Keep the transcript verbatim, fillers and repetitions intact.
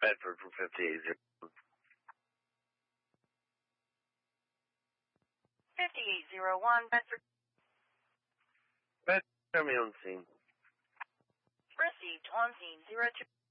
Bedford for fifty-eight zero one. fifty-eight zero one, Bedford. Bedford, show me on scene. Received on scene zero two.